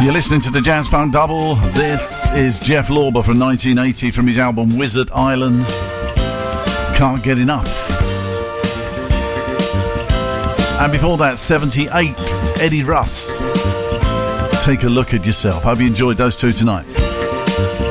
You're listening to the Jazz Funk Double. This is Jeff Lorber from 1980 from his album Wizard Island. Can't Get Enough. And before that, 78, Eddie Russ. Take a look at yourself. Hope you enjoyed those two tonight.